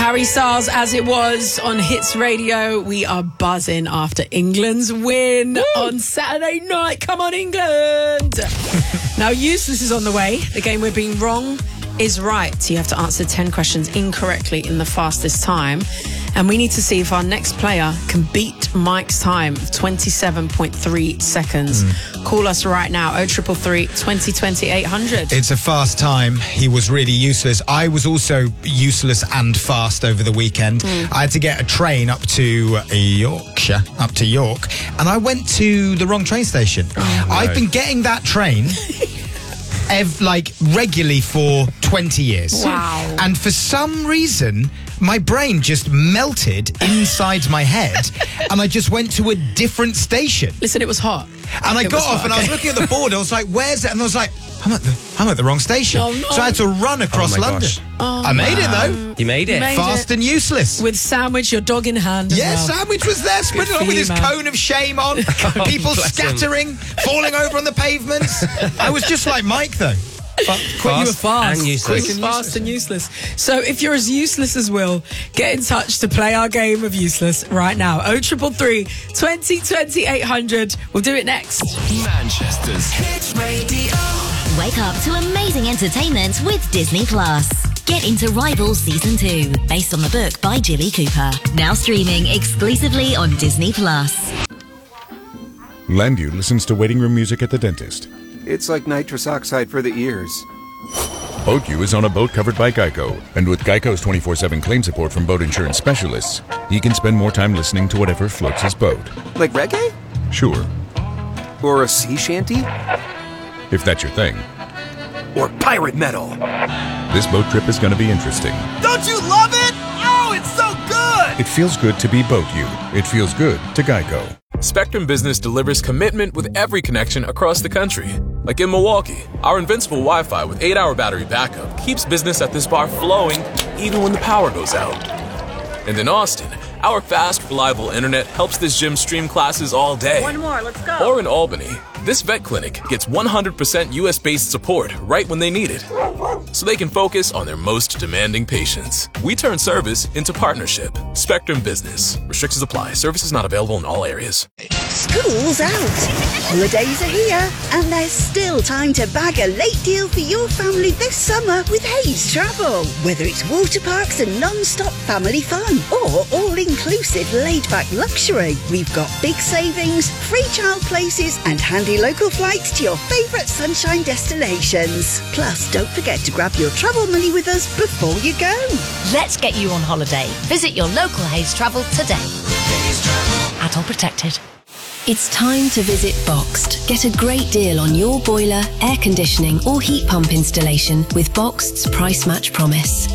Harry Styles, As It Was on Hits Radio. We are buzzing after England's win on Saturday night. Come on, England! Now, Useless is on the way. The game we're being wrong is right. You have to answer 10 questions incorrectly in the fastest time. And we need to see if our next player can beat Mike's time of 27.3 seconds. Call us right now, 0333 2020 800. It's a fast time. He was really useless. I was also useless and fast over the weekend. I had to get a train up to York, and I went to the wrong train station. I've been getting that train regularly for 20 years. Wow. And for some reason, my brain just melted inside my head and I just went to a different station. Listen, it was hot. And I got off and I was looking at the board. I was like, where's it? And I was like, I'm at the wrong station. Oh, no. So I had to run across London. I made it though. You made it. Fast and useless. With Sandwich, your dog in hand. Yeah, Sandwich was there, sprinting on with his cone of shame on. People scattering, falling over on the pavements. I was just like Mike though. You were fast. And useless. Quick and fast and useless. So if you're as useless as Will, get in touch to play our game of Useless right now. 0333 2020 800. We'll do it next. Manchester's Hits Radio. Wake up to amazing entertainment with Disney Plus. Get into Rivals Season 2, based on the book by Jilly Cooper. Now streaming exclusively on Disney Plus. Landu listens to waiting room music at the dentist. It's like nitrous oxide for the ears. BoatU is on a boat covered by Geico. And with Geico's 24/7 claim support from boat insurance specialists, he can spend more time listening to whatever floats his boat. Like reggae? Sure, Or a sea shanty? if that's your thing. Or pirate metal? This boat trip is going to be interesting. Don't you love it? Oh, it's so good! It feels good to be BoatU. It feels good to Geico. Spectrum Business delivers commitment with every connection across the country. Like in Milwaukee, our invincible Wi-Fi with 8-hour battery backup keeps business at this bar flowing even when the power goes out. And in Austin, our fast, reliable internet helps this gym stream classes all day. One more, let's go. Or in Albany, this vet clinic gets 100% US-based support right when they need it, so they can focus on their most demanding patients. We turn service into partnership. Spectrum Business. Restrictions apply. Services not available in all areas. School's out. Holidays are here, and there's still time to bag a late deal for your family this summer with Hayes Travel. Whether it's water parks and non-stop family fun, or all-inclusive laid-back luxury, we've got big savings, free child places, and handy local flights to your favourite sunshine destinations. Plus, don't forget to grab your travel money with us before you go. Let's get you on holiday. Visit your local Hayes Travel today. Adult protected. It's time to visit Boxed. Get a great deal on your boiler, air conditioning or heat pump installation with Boxed's Price Match Promise.